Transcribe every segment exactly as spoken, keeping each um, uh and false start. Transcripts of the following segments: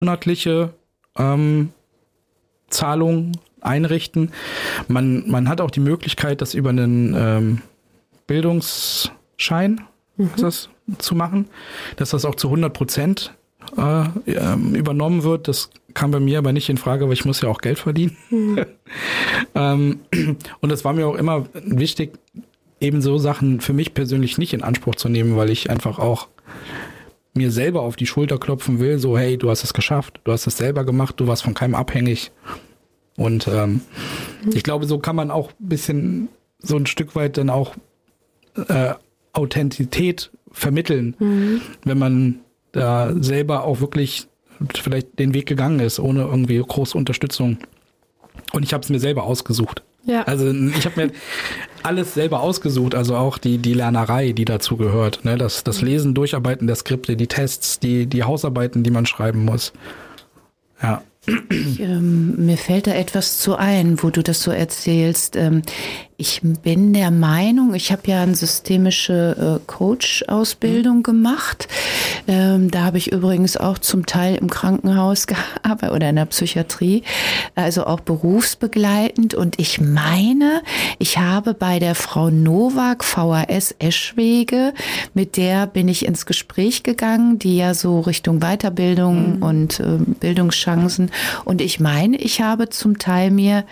monatliche ähm, Zahlung einrichten. Man, man hat auch die Möglichkeit, das über einen ähm, Bildungsschein mhm. das zu machen, dass das auch zu hundert Prozent äh, übernommen wird. Das kam bei mir aber nicht in Frage, weil ich muss ja auch Geld verdienen. Mhm. ähm, und es war mir auch immer wichtig, eben so Sachen für mich persönlich nicht in Anspruch zu nehmen, weil ich einfach auch mir selber auf die Schulter klopfen will, so hey, du hast es geschafft, du hast es selber gemacht, du warst von keinem abhängig. Und ähm, mhm. ich glaube, so kann man auch ein bisschen, so ein Stück weit dann auch äh, Authentizität vermitteln, mhm. wenn man da selber auch wirklich vielleicht den Weg gegangen ist, ohne irgendwie große Unterstützung. Und ich habe es mir selber ausgesucht. Ja. Also ich habe mir alles selber ausgesucht, also auch die, die Lernerei, die dazu gehört. Ne? Das, das Lesen, Durcharbeiten der Skripte, die Tests, die, die Hausarbeiten, die man schreiben muss. Ja. Ich, ähm, mir fällt da etwas zu ein, wo du das so erzählst. Ähm, ich bin der Meinung, ich habe ja eine systemische äh, Coach-Ausbildung mhm. gemacht. Ähm, da habe ich übrigens auch zum Teil im Krankenhaus gearbeitet oder in der Psychiatrie, also auch berufsbegleitend. Und ich meine, ich habe bei der Frau Nowak, V H S Eschwege, mit der bin ich ins Gespräch gegangen, die ja so Richtung Weiterbildung mhm. und äh, Bildungschancen. Und ich meine, ich habe zum Teil mir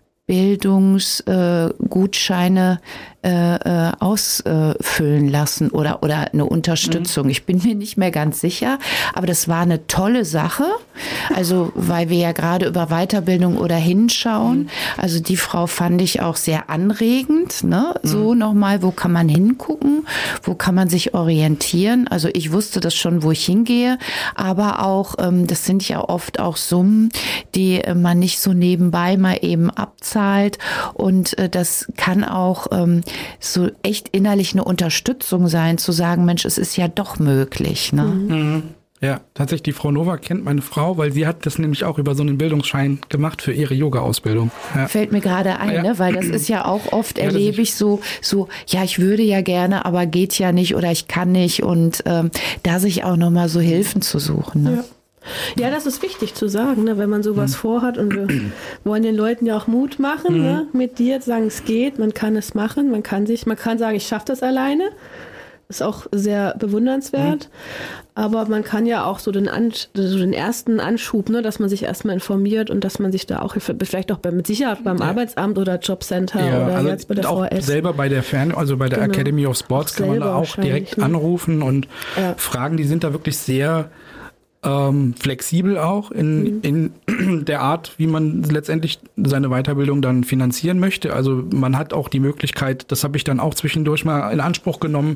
Bildungsgutscheine äh, äh, ausfüllen lassen oder, oder eine Unterstützung. Mhm. Ich bin mir nicht mehr ganz sicher, aber das war eine tolle Sache. Also, weil wir ja gerade über Weiterbildung oder hinschauen. Mhm. Also die Frau fand ich auch sehr anregend. Ne? So mhm. nochmal, wo kann man hingucken? Wo kann man sich orientieren? Also ich wusste das schon, wo ich hingehe, aber auch, ähm, das sind ja oft auch Summen, die äh, man nicht so nebenbei mal eben abzahlt. Und äh, das kann auch ähm, so echt innerlich eine Unterstützung sein, zu sagen, Mensch, es ist ja doch möglich. Ne? Mhm. Ja, tatsächlich, die Frau Nowak kennt meine Frau, weil sie hat das nämlich auch über so einen Bildungsschein gemacht für ihre Yoga-Ausbildung. Ja. Fällt mir gerade ein, ja. ne? Weil das ist ja auch oft, ja, erlebe ich so, so, ja, ich würde ja gerne, aber geht ja nicht oder ich kann nicht und ähm, da sich auch nochmal so Hilfen zu suchen. Ne? Ja. Ja, das ist wichtig zu sagen, ne, wenn man sowas mhm. vorhat und wir wollen den Leuten ja auch Mut machen, mhm. ne, mit dir zu sagen, es geht, man kann es machen, man kann sich, man kann sagen, ich schaffe das alleine, ist auch sehr bewundernswert, mhm. aber man kann ja auch so den, An, so den ersten Anschub, ne, dass man sich erstmal informiert und dass man sich da auch vielleicht auch bei, mit Sicherheit beim ja. Arbeitsamt oder Jobcenter ja, oder also jetzt bei der auch V H S. Selber bei der Fern, also bei der genau. Academy of Sports kann man da auch direkt ne? anrufen und ja. fragen, die sind da wirklich sehr Ähm, flexibel auch in, mhm. in der Art, wie man letztendlich seine Weiterbildung dann finanzieren möchte. Also man hat auch die Möglichkeit, das habe ich dann auch zwischendurch mal in Anspruch genommen,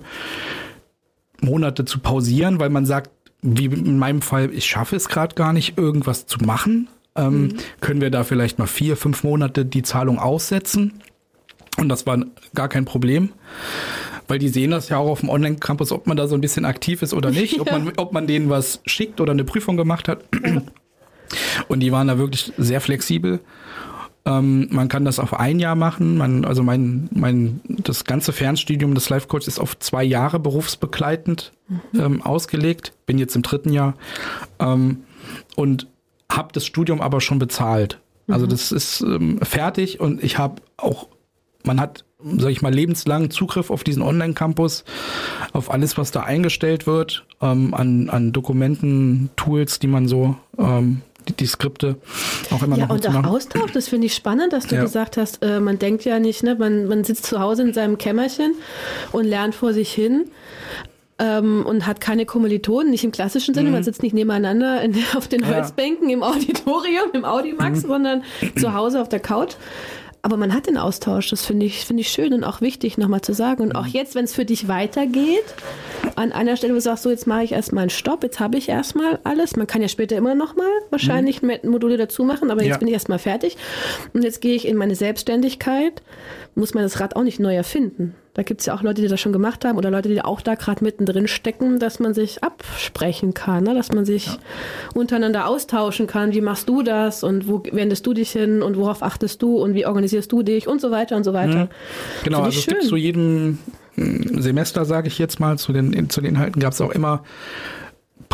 Monate zu pausieren, weil man sagt, wie in meinem Fall, ich schaffe es gerade gar nicht, irgendwas zu machen. Ähm, mhm. Können wir da vielleicht mal vier, fünf Monate die Zahlung aussetzen? Und das war gar kein Problem. Weil die sehen das ja auch auf dem Online-Campus, ob man da so ein bisschen aktiv ist oder nicht, ja. ob man, ob man denen was schickt oder eine Prüfung gemacht hat. Ja. Und die waren da wirklich sehr flexibel. Ähm, man kann das auf ein Jahr machen. Man, also mein, mein, das ganze Fernstudium des Life Coach ist auf zwei Jahre berufsbegleitend mhm. ähm, ausgelegt. Bin jetzt im dritten Jahr ähm, und habe das Studium aber schon bezahlt. Mhm. Also das ist ähm, fertig und ich habe auch, man hat, sag ich mal, lebenslang Zugriff auf diesen Online-Campus, auf alles, was da eingestellt wird, ähm, an, an Dokumenten, Tools, die man so, ähm, die, die Skripte auch immer ja, noch und auch machen. Austausch, das finde ich spannend, dass du ja. gesagt hast, äh, man denkt ja nicht, ne, man, man sitzt zu Hause in seinem Kämmerchen und lernt vor sich hin. Ähm, und hat keine Kommilitonen, nicht im klassischen Sinne, mhm. man sitzt nicht nebeneinander in, auf den Holzbänken ja. im Auditorium, im Audimax, mhm. sondern zu Hause auf der Couch. Aber man hat den Austausch, das finde ich, finde ich schön und auch wichtig nochmal zu sagen. Und auch jetzt, wenn es für dich weitergeht, an einer Stelle, wo du sagst, so jetzt mache ich erstmal einen Stopp, jetzt habe ich erstmal alles. Man kann ja später immer nochmal wahrscheinlich mhm. Module dazu machen, aber jetzt ja. bin ich erstmal fertig. Und jetzt gehe ich in meine Selbstständigkeit, muss man das Rad auch nicht neu erfinden. Da gibt es ja auch Leute, die das schon gemacht haben oder Leute, die auch da gerade mittendrin stecken, dass man sich absprechen kann, ne? Dass man sich ja. untereinander austauschen kann. Wie machst du das und wo wendest du dich hin und worauf achtest du und wie organisierst du dich und so weiter und so weiter. Mhm. Genau, also es gibt zu jedem Semester, sage ich jetzt mal, zu den, zu den Inhalten gab es auch immer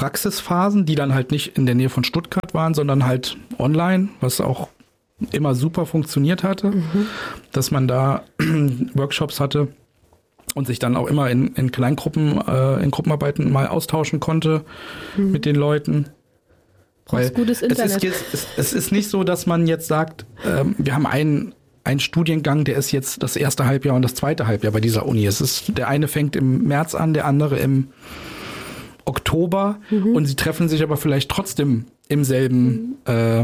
Praxisphasen, die dann halt nicht in der Nähe von Stuttgart waren, sondern halt online, was auch immer super funktioniert hatte, mhm. dass man da Workshops hatte und sich dann auch immer in, in Kleingruppen, äh, in Gruppenarbeiten mal austauschen konnte mhm. mit den Leuten. Weil gutes Internet. Es ist, jetzt, es, es ist nicht so, dass man jetzt sagt, ähm, wir haben einen, einen Studiengang, der ist jetzt das erste Halbjahr und das zweite Halbjahr bei dieser Uni. Es ist, der eine fängt im März an, der andere im Oktober mhm. und sie treffen sich aber vielleicht trotzdem im selben, mhm. äh,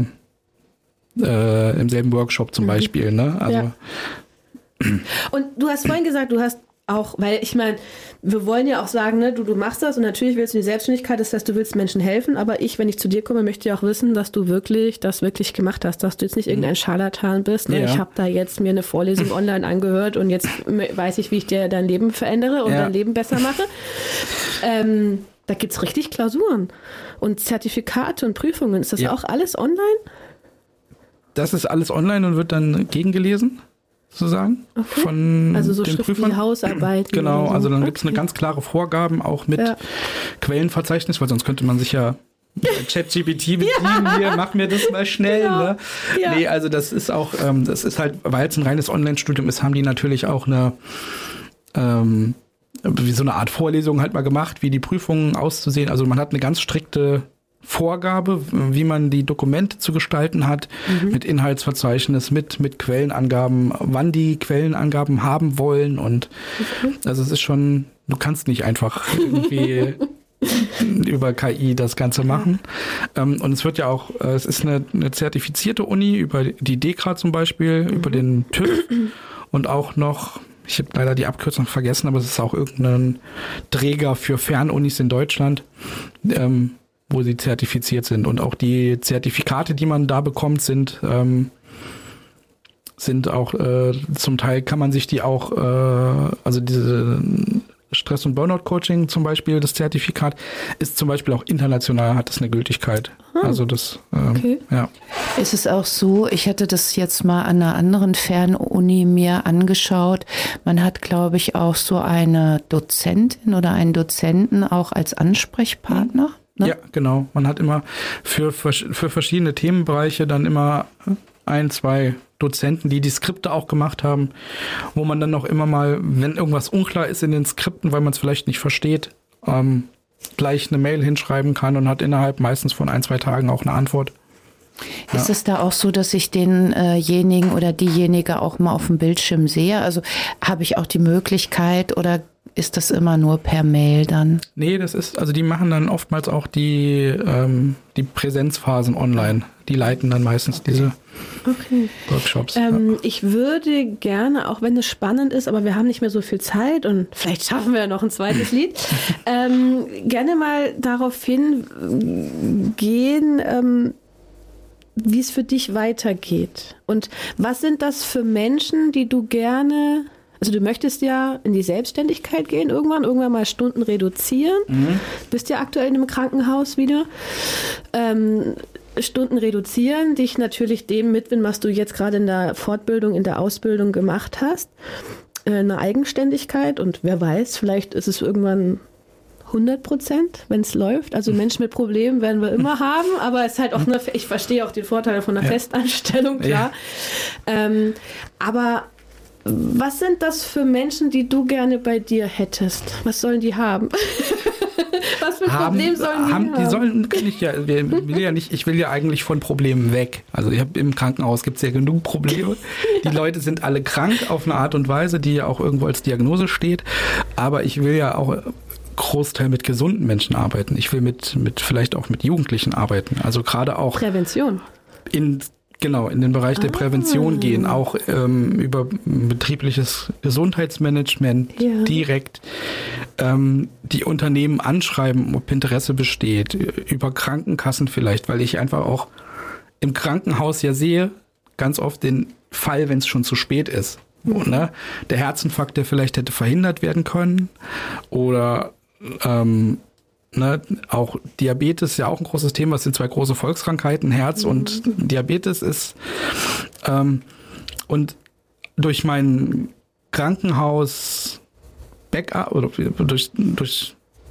äh, im selben Workshop zum mhm. Beispiel. Ne? Also, ja. Und du hast vorhin gesagt, du hast auch, weil ich meine, wir wollen ja auch sagen, ne, du, du machst das und natürlich willst du die Selbstständigkeit, das heißt, du willst Menschen helfen, aber ich, wenn ich zu dir komme, möchte ja auch wissen, dass du wirklich das wirklich gemacht hast, dass du jetzt nicht irgendein Scharlatan bist. Ne? Ja. Ich habe da jetzt mir eine Vorlesung online angehört und jetzt weiß ich, wie ich dir dein Leben verändere und ja. dein Leben besser mache. Ähm, da gibt es richtig Klausuren und Zertifikate und Prüfungen. Ist das ja. auch alles online? Das ist alles online und wird dann gegengelesen? Sozusagen okay. von also so den Prüfern. Hausarbeiten. Genau, so. also dann okay. gibt es eine ganz klare Vorgaben, auch mit ja. Quellenverzeichnis, weil sonst könnte man sich ja ChatGPT bedienen, ja. hier, mach mir das mal schnell. Genau. Ne? Ja. Nee, also das ist auch, ähm, das ist halt, weil es ein reines Online-Studium ist, haben die natürlich auch eine ähm, wie so eine Art Vorlesung halt mal gemacht, wie die Prüfungen auszusehen. Also man hat eine ganz strikte Vorgabe, wie man die Dokumente zu gestalten hat, mhm. mit Inhaltsverzeichnis, mit, mit Quellenangaben, wann die Quellenangaben haben wollen und okay. also es ist schon, du kannst nicht einfach irgendwie über K I das Ganze machen. Ja. Und es wird ja auch, es ist eine, eine zertifizierte Uni über die DEKRA zum Beispiel, mhm. über den TÜV und auch noch, ich habe leider die Abkürzung vergessen, aber es ist auch irgendein Träger für Fernunis in Deutschland, ähm, wo sie zertifiziert sind. Und auch die Zertifikate, die man da bekommt, sind, ähm, sind auch, äh, zum Teil kann man sich die auch, äh, also diese Stress- und Burnout-Coaching zum Beispiel, das Zertifikat, ist zum Beispiel auch international, hat das eine Gültigkeit. Ah, also das, ähm, okay. ja. Ist es auch so, ich hatte das jetzt mal an einer anderen Fernuni mir angeschaut, man hat, glaube ich, auch so eine Dozentin oder einen Dozenten auch als Ansprechpartner. Ne? Ja, genau. Man hat immer für, für verschiedene Themenbereiche dann immer ein, zwei Dozenten, die die Skripte auch gemacht haben, wo man dann noch immer mal, wenn irgendwas unklar ist in den Skripten, weil man es vielleicht nicht versteht, ähm, gleich eine Mail hinschreiben kann und hat innerhalb meistens von ein, zwei Tagen auch eine Antwort. Ist ja. es da auch so, dass ich denjenigen äh oder diejenige auch mal auf dem Bildschirm sehe? Also habe ich auch die Möglichkeit oder ist das immer nur per Mail dann? Nee, das ist, also die machen dann oftmals auch die, ähm, die Präsenzphasen online. Die leiten dann meistens okay. diese okay. Workshops. Ähm, ja. Ich würde gerne, auch wenn es spannend ist, aber wir haben nicht mehr so viel Zeit und vielleicht schaffen wir noch ein zweites Lied, ähm, gerne mal darauf hingehen, ähm, wie es für dich weitergeht. Und was sind das für Menschen, die du gerne... Also du möchtest ja in die Selbstständigkeit gehen irgendwann, irgendwann mal Stunden reduzieren. Mhm. Bist ja aktuell in einem Krankenhaus wieder. Ähm, Stunden reduzieren, dich natürlich dem mitwidmen, was du jetzt gerade in der Fortbildung, in der Ausbildung gemacht hast. Äh, eine Eigenständigkeit und wer weiß, vielleicht ist es irgendwann hundert Prozent, wenn es läuft. Also Menschen mit Problemen werden wir immer haben, aber es ist halt auch eine, ich verstehe auch die Vorteile von einer ja. Festanstellung, klar. Ja. Ähm, aber was sind das für Menschen, die du gerne bei dir hättest? Was sollen die haben? Was für ein haben, Problem sollen die haben? haben? Die sollen, kann ich, ja, will ja nicht, ich will ja eigentlich von Problemen weg. Also ich hab, im Krankenhaus gibt es ja genug Probleme. Die Leute sind alle krank auf eine Art und Weise, die ja auch irgendwo als Diagnose steht. Aber ich will ja auch Großteil mit gesunden Menschen arbeiten. Ich will mit, mit vielleicht auch mit Jugendlichen arbeiten. Also gerade auch Prävention. In Genau, in den Bereich der Prävention ah. gehen, auch ähm, über betriebliches Gesundheitsmanagement ja. direkt ähm, die Unternehmen anschreiben, ob Interesse besteht, über Krankenkassen vielleicht, weil ich einfach auch im Krankenhaus ja sehe, ganz oft den Fall, wenn es schon zu spät ist. Mhm. Und, ne, der Herzinfarkt, der vielleicht hätte verhindert werden können oder ähm, Ne, auch Diabetes ist ja auch ein großes Thema. Es sind zwei große Volkskrankheiten, Herz mhm. und Diabetes ist. Ähm, und durch mein Krankenhaus Backup oder durch, durch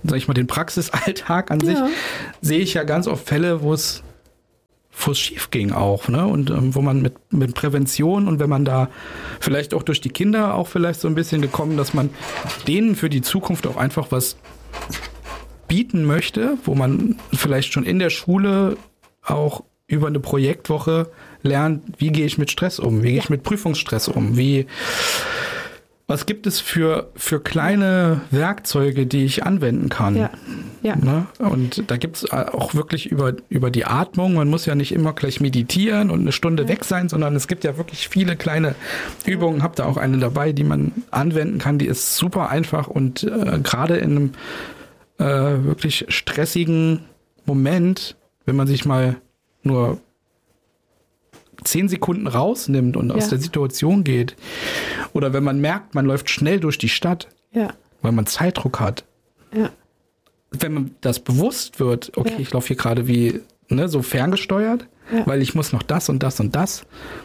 sag ich mal, den Praxisalltag an ja. sich, sehe ich ja ganz oft Fälle, wo es wo es schief ging auch, ne? Und ähm, wo man mit, mit Prävention und wenn man da vielleicht auch durch die Kinder auch vielleicht so ein bisschen gekommen, dass man denen für die Zukunft auch einfach was bieten möchte, wo man vielleicht schon in der Schule auch über eine Projektwoche lernt, wie gehe ich mit Stress um, wie gehe ja. ich mit Prüfungsstress um, wie was gibt es für, für kleine Werkzeuge, die ich anwenden kann? Ja. Ja. Ne? Und da gibt es auch wirklich über, über die Atmung, man muss ja nicht immer gleich meditieren und eine Stunde ja. weg sein, sondern es gibt ja wirklich viele kleine Übungen. Hab da auch eine dabei, die man anwenden kann, die ist super einfach und äh, gerade in einem äh, wirklich stressigen Moment, wenn man sich mal nur zehn Sekunden rausnimmt und aus ja. der Situation geht. Oder wenn man merkt, man läuft schnell durch die Stadt, ja. weil man Zeitdruck hat. Ja. Wenn man das bewusst wird, okay, ja. ich laufe hier gerade wie ne, so ferngesteuert, ja. weil ich muss noch das und das und das.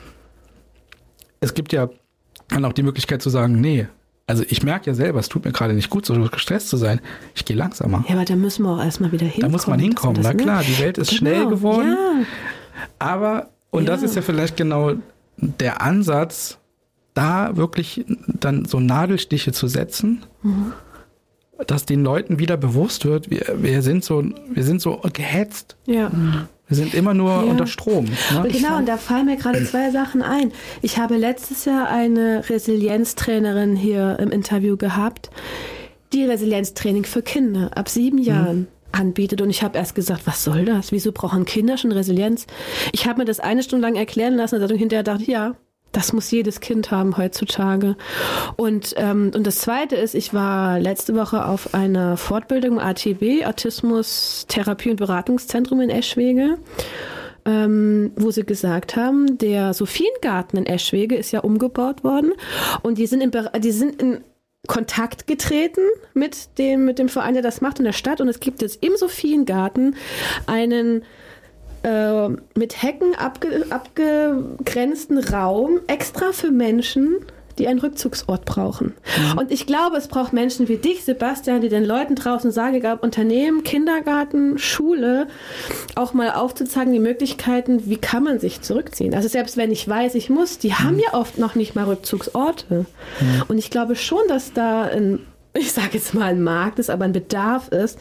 Es gibt ja dann auch die Möglichkeit zu sagen, nee, also ich merke ja selber, es tut mir gerade nicht gut, so gestresst zu sein. Ich gehe langsamer. Ja, aber da müssen wir auch erstmal wieder hinkommen. Da muss man hinkommen, das, na klar, die Welt ist genau. schnell geworden. Ja. Aber Und ja. das ist ja vielleicht genau der Ansatz, da wirklich dann so Nadelstiche zu setzen, mhm. dass den Leuten wieder bewusst wird, wir, wir sind so, wir sind so gehetzt. Ja. Wir sind immer nur ja. unter Strom. Ne? Und genau, und da fallen mir gerade zwei Sachen ein. Ich habe letztes Jahr eine Resilienztrainerin hier im Interview gehabt, die Resilienztraining für Kinder ab sieben Jahren mhm. anbietet. Und ich habe erst gesagt, was soll das? Wieso brauchen Kinder schon Resilienz? Ich habe mir das eine Stunde lang erklären lassen und hinterher dachte ich, ja, das muss jedes Kind haben heutzutage. Und, ähm, und das Zweite ist, ich war letzte Woche auf einer Fortbildung im A T B, Autismus Therapie- und Beratungszentrum in Eschwege, ähm, wo sie gesagt haben, der Sophiengarten in Eschwege ist ja umgebaut worden und die sind in, die sind in Kontakt getreten mit dem, mit dem Verein, der das macht in der Stadt. Und es gibt jetzt im Sophiengarten einen äh, mit Hecken abge, abgegrenzten Raum extra für Menschen, die einen Rückzugsort brauchen. Mhm. Und ich glaube, es braucht Menschen wie dich, Sebastian, die den Leuten draußen sagen, egal ob Unternehmen, Kindergarten, Schule, auch mal aufzuzeigen, die Möglichkeiten, wie kann man sich zurückziehen. Also selbst wenn ich weiß, ich muss, die mhm. haben ja oft noch nicht mal Rückzugsorte. Mhm. Und ich glaube schon, dass da ein, ich sage jetzt mal ein Markt ist, aber ein Bedarf ist,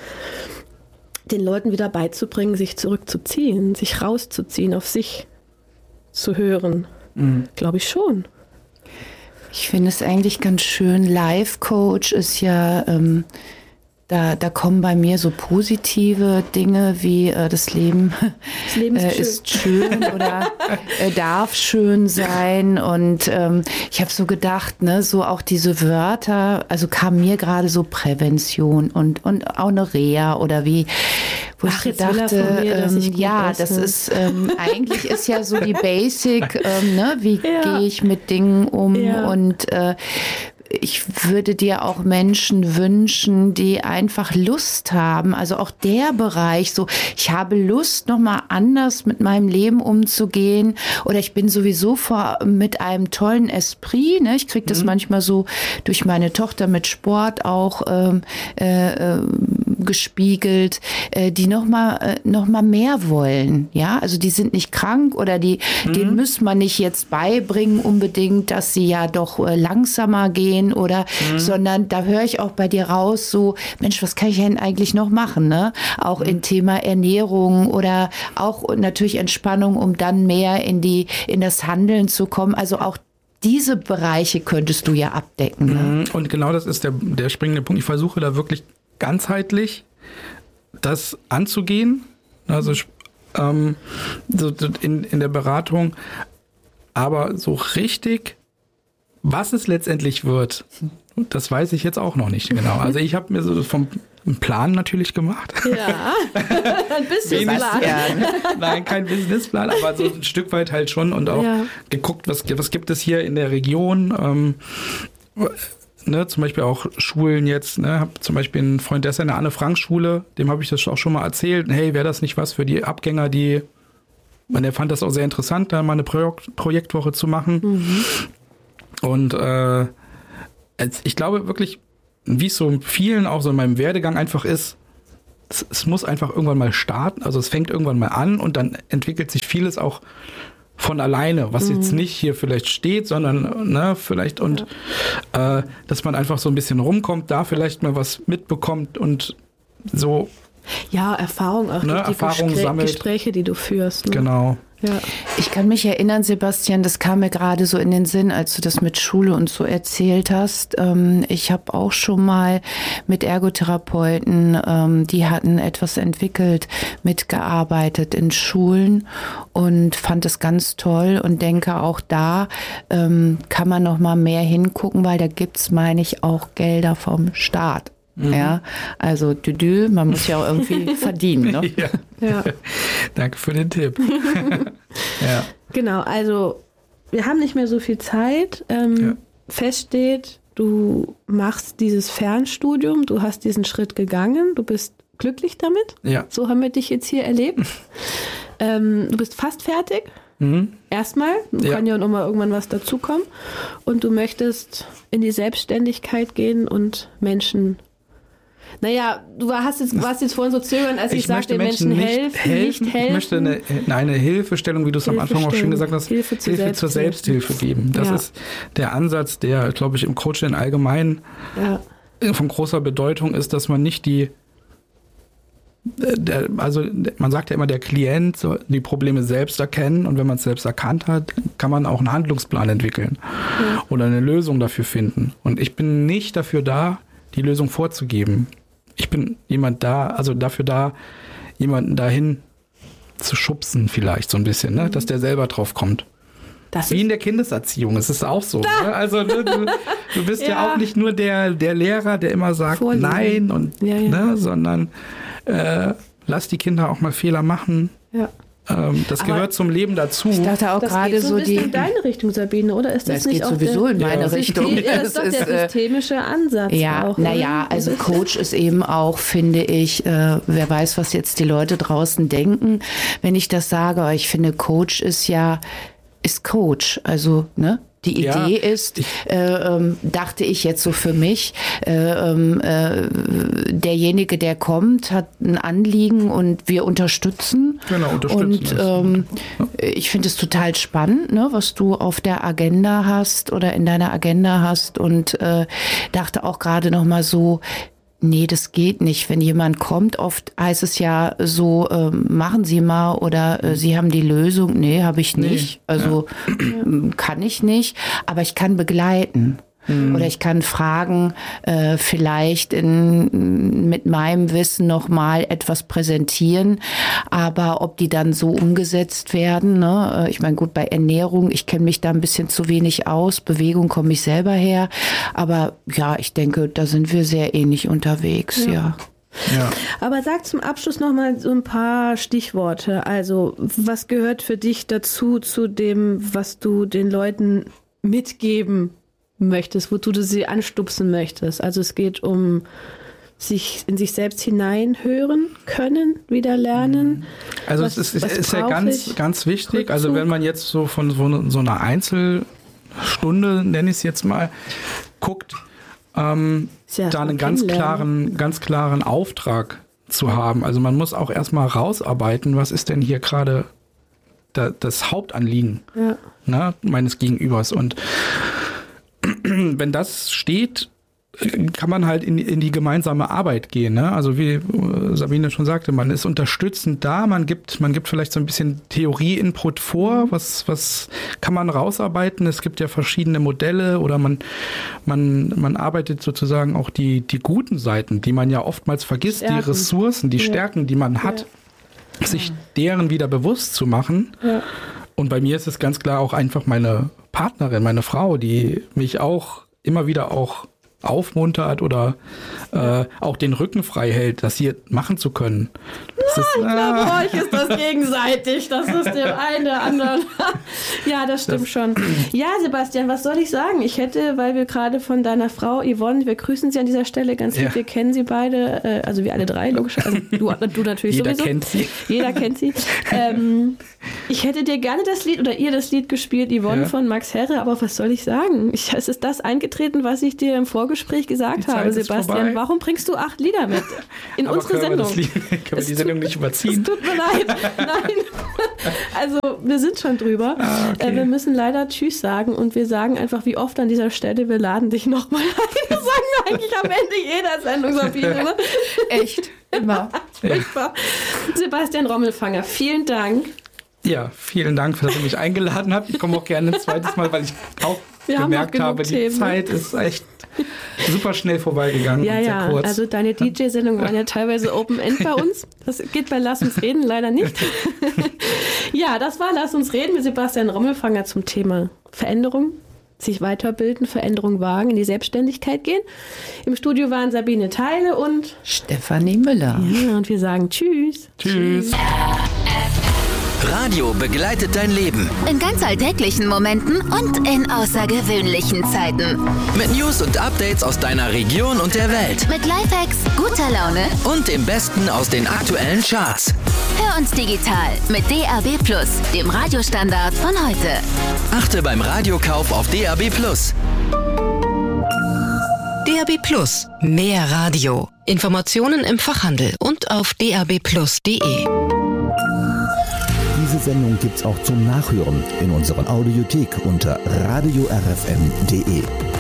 den Leuten wieder beizubringen, sich zurückzuziehen, sich rauszuziehen, auf sich zu hören. Mhm. Glaube ich schon. Ich finde es eigentlich ganz schön. Life Coach ist ja, ähm, da, da kommen bei mir so positive Dinge wie äh, das Leben, das Leben ist, äh, schön. ist schön oder äh, darf schön sein. Und ähm, ich habe so gedacht, ne, so auch diese Wörter, also kam mir gerade so Prävention und, und auch eine Reha oder wie, wo Ach, ich dachte, mir, ähm, ich ja, das ist ähm, eigentlich ist ja so die Basic, ähm, ne, wie ja. gehe ich mit Dingen um ja. und äh, ich würde dir auch Menschen wünschen, die einfach Lust haben, also auch der Bereich, so ich habe Lust, nochmal anders mit meinem Leben umzugehen oder ich bin sowieso vor, mit einem tollen Esprit, ne? Ich kriege das mhm. manchmal so durch meine Tochter mit Sport auch ähm, äh, äh, gespiegelt, äh, die nochmal äh, noch mal mehr wollen, ja, also die sind nicht krank oder die, mhm. denen muss man nicht jetzt beibringen unbedingt, dass sie ja doch äh, langsamer gehen oder, mhm. sondern da höre ich auch bei dir raus, so, Mensch, was kann ich denn eigentlich noch machen, ne? Auch mhm. in Thema Ernährung oder auch natürlich Entspannung, um dann mehr in die, in das Handeln zu kommen. Also auch diese Bereiche könntest du ja abdecken. Ne? Und genau das ist der, der springende Punkt. Ich versuche da wirklich ganzheitlich das anzugehen. Also ähm, so in, in der Beratung, aber so richtig, was es letztendlich wird, das weiß ich jetzt auch noch nicht genau. Also ich habe mir so vom Plan natürlich gemacht. Ja, ein bisschen Plan. Nein, kein Businessplan, aber so ein Stück weit halt schon und auch ja. geguckt, was, was gibt es hier in der Region. Ähm, ne, zum Beispiel auch Schulen jetzt. Ne, habe zum Beispiel einen Freund, der ist in der Anne-Frank-Schule, dem habe ich das auch schon mal erzählt. Hey, wäre das nicht was für die Abgänger, die, und er fand das auch sehr interessant, da mal eine Pro- Projektwoche zu machen. Mhm. Und äh, ich glaube wirklich, wie es so vielen auch so in meinem Werdegang einfach ist, es, es muss einfach irgendwann mal starten, also es fängt irgendwann mal an und dann entwickelt sich vieles auch von alleine, was mhm. jetzt nicht hier vielleicht steht, sondern ne, vielleicht und ja. äh, dass man einfach so ein bisschen rumkommt, da vielleicht mal was mitbekommt und so. Ja, Erfahrung auch ne, durch die Erfahrung Gespräche, sammelt. Gespräche, die du führst. Ne? Genau. Ja. Ich kann mich erinnern, Sebastian, das kam mir gerade so in den Sinn, als du das mit Schule und so erzählt hast. Ich habe auch schon mal mit Ergotherapeuten, die hatten etwas entwickelt, mitgearbeitet in Schulen und fand es ganz toll und denke, auch da kann man noch mal mehr hingucken, weil da gibt's, meine ich, auch Gelder vom Staat. Mhm. Ja, also düdü, man muss ja auch irgendwie verdienen. Ne? Ja. Ja. Danke für den Tipp. Ja. Genau, also wir haben nicht mehr so viel Zeit. Ähm, ja. Fest steht, du machst dieses Fernstudium, du hast diesen Schritt gegangen, du bist glücklich damit. Ja. So haben wir dich jetzt hier erlebt. ähm, du bist fast fertig. Mhm. Erstmal, ja. kann ja noch mal irgendwann was dazukommen. Und du möchtest in die Selbstständigkeit gehen und Menschen. Naja, du hast jetzt, warst jetzt vorhin so zögern, als ich, ich sagte, Menschen, Menschen helfen, helfen, nicht helfen. Ich möchte eine, eine Hilfestellung, wie du es am Anfang auch schon gesagt hast, Hilfe, zur, Hilfe Selbsthilfe. zur Selbsthilfe geben. Das ja. ist der Ansatz, der, glaube ich, im Coaching allgemein ja. von großer Bedeutung ist, dass man nicht die, der, also man sagt ja immer, der Klient soll die Probleme selbst erkennen und wenn man es selbst erkannt hat, kann man auch einen Handlungsplan entwickeln ja. oder eine Lösung dafür finden. Und ich bin nicht dafür da, die Lösung vorzugeben. Ich bin jemand da, also dafür da, jemanden dahin zu schubsen vielleicht so ein bisschen, ne? Dass der selber drauf kommt. Das Wie in der Kindeserziehung, es ist auch so. Ne? Also ne, du, du bist ja. ja auch nicht nur der, der Lehrer, der immer sagt Vorlesen. Nein, und, ja, ja. Ne, sondern äh, lass die Kinder auch mal Fehler machen. Ja. Ähm, das Aber gehört zum Leben dazu. Ich dachte auch das gerade geht so, so die. in deine Richtung, Sabine, oder ist das, das nicht geht auch sowieso der, in meine ja. Richtung? Ja, das ist doch der systemische Ansatz. Ja, auch, naja, also Coach ist eben auch, finde ich, äh, wer weiß, was jetzt die Leute draußen denken, wenn ich das sage. Aber ich finde, Coach ist ja, ist Coach. Also, ne? Die Idee ja, ist, äh, ähm, dachte ich jetzt so für mich, äh, äh, derjenige, der kommt, hat ein Anliegen und wir unterstützen. Genau, unterstützen. Und ähm, ich finde es total spannend, ne, was du auf der Agenda hast oder in deiner Agenda hast und äh, dachte auch gerade noch mal so, nee, das geht nicht. Wenn jemand kommt, oft heißt es ja so, äh, machen Sie mal oder äh, Sie haben die Lösung. Nee, habe ich nicht. Nee. Also ja. kann ich nicht. Aber ich kann begleiten. Mhm. Oder ich kann fragen, äh, vielleicht in, mit meinem Wissen nochmal etwas präsentieren, aber ob die dann so umgesetzt werden, ne? Ich meine, gut, bei Ernährung, ich kenne mich da ein bisschen zu wenig aus, Bewegung komme ich selber her, aber ja, ich denke, da sind wir sehr ähnlich unterwegs, ja. ja. Ja. Aber sag zum Abschluss nochmal so ein paar Stichworte. Also, was gehört für dich dazu, zu dem, was du den Leuten mitgeben möchtest, wozu du sie anstupsen möchtest? Also es geht um sich in sich selbst hineinhören können, wieder lernen. Also was, es ist, ist ja ganz, ganz wichtig. Rückzug? Also wenn man jetzt so von so, so einer Einzelstunde, nenne ich es jetzt mal, guckt, ähm, ja da einen ganz klaren, ganz klaren Auftrag zu haben. Also man muss auch erstmal rausarbeiten, was ist denn hier gerade da, das Hauptanliegen ja. ne, meines Gegenübers. Und wenn das steht, kann man halt in, in die gemeinsame Arbeit gehen. Ne? Also wie Sabine schon sagte, man ist unterstützend da, man gibt, man gibt vielleicht so ein bisschen Theorie-Input vor, was, was kann man rausarbeiten. Es gibt ja verschiedene Modelle oder man, man, man arbeitet sozusagen auch die, die guten Seiten, die man ja oftmals vergisst, Stärken. Die Ressourcen, die ja. Stärken, die man hat, ja. sich deren wieder bewusst zu machen. Ja. Und bei mir ist es ganz klar auch einfach meine Partnerin, meine Frau, die mich auch immer wieder auch aufmuntert oder äh, auch den Rücken frei hält, das hier machen zu können. Das ja, ist, ich glaube, bei euch ist das gegenseitig. Das ist dem einen der anderen. Ja, das stimmt das, schon. Ja, Sebastian, was soll ich sagen? Ich hätte, weil wir gerade von deiner Frau Yvonne, wir grüßen sie an dieser Stelle ganz lieb, ja. wir kennen sie beide, äh, also wir alle drei, logisch. Also du, du natürlich Jeder sowieso. Kennt sie. Jeder kennt sie. Ähm, ich hätte dir gerne das Lied oder ihr das Lied gespielt, Yvonne ja. von Max Herre, aber was soll ich sagen? Ich, es ist das eingetreten, was ich dir im Vorgespräch Vorgespräch gesagt habe, Sebastian, warum bringst du acht Lieder mit in Aber unsere können Sendung? Wir das, können wir die Sendung nicht überziehen? Es tut mir leid. Nein. Also, wir sind schon drüber. Ah, okay. Wir müssen leider Tschüss sagen und wir sagen einfach wie oft an dieser Stelle, wir laden dich nochmal ein. Das sagen wir eigentlich am Ende jeder Sendung, Sabine. Ne? Echt, immer. Furchtbar. Sebastian Rommelfanger, vielen Dank. Ja, vielen Dank, dass ihr mich eingeladen habt. Ich komme auch gerne ein zweites Mal, weil ich auch wir gemerkt habe, die Themen. Zeit ist echt super schnell vorbeigegangen. Ja, und sehr ja, kurz. also deine D J-Sendungen waren ja teilweise Open-End bei uns. Das geht bei Lass uns reden leider nicht. Ja, das war Lass uns reden mit Sebastian Rommelfanger zum Thema Veränderung, sich weiterbilden, Veränderung wagen, in die Selbstständigkeit gehen. Im Studio waren Sabine Theile und Stefanie Müller. Ja, und wir sagen Tschüss. Tschüss. Radio begleitet dein Leben. In ganz alltäglichen Momenten und in außergewöhnlichen Zeiten. Mit News und Updates aus deiner Region und der Welt. Mit Lifehacks, guter Laune und dem Besten aus den aktuellen Charts. Hör uns digital mit D A B Plus, dem Radiostandard von heute. Achte beim Radiokauf auf D A B Plus. D A B Plus. Mehr Radio. Informationen im Fachhandel und auf d a b plus punkt d e. Diese Sendung gibt's auch zum Nachhören in unserer Audiothek unter radio r f m punkt d e.